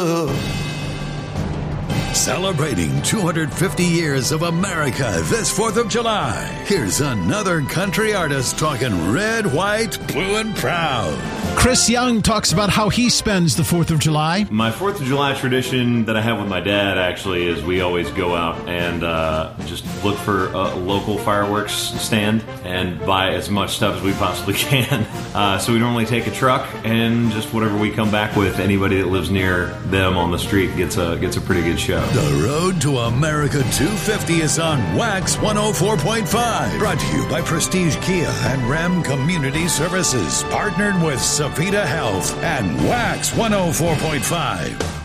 Celebrating 250 years of America this 4th of July. Here's another country artist talking red, white, blue, and proud. Chris Young talks about how he spends the 4th of July. My 4th of July tradition that I have with my dad, actually, is we always go out and just look for a local fireworks stand and buy as much stuff as we possibly can. So we normally take a truck and just whatever we come back with, anybody that lives near them on the street gets a pretty good show. The Road to America 250 is on Wax 104.5. Brought to you by Prestige Kia and Ram Community Services. Partnered with Savita Health and Wax 104.5.